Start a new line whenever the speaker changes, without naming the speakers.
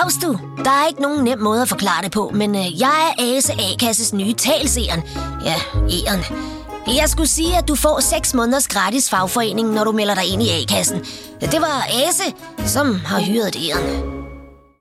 Dags du. Der er ikke nogen nem måde at forklare det på, men jeg er Ase A-kasses nye talseren. Ja, E'eren. Jeg skulle sige, at du får 6 måneders gratis fagforening, når du melder dig ind i A-kassen. Det var Ase, som har hyret E'eren.